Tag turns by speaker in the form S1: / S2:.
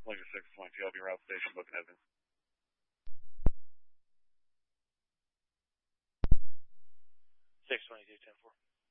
S1: Pleasure 622, I'll be route station, booking Evans.
S2: 622, 10-4.